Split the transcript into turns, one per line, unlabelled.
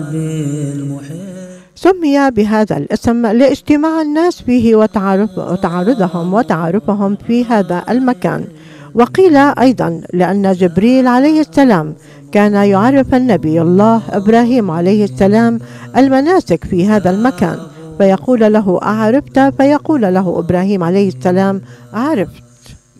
سمي بهذا الاسم لاجتماع الناس فيه وتعارفهم في هذا المكان. وقيل أيضا لأن جبريل عليه السلام كان يعرف النبي الله إبراهيم عليه السلام المناسك في هذا المكان، فيقول له: أعرفت؟ فيقول له إبراهيم عليه السلام: عرفت.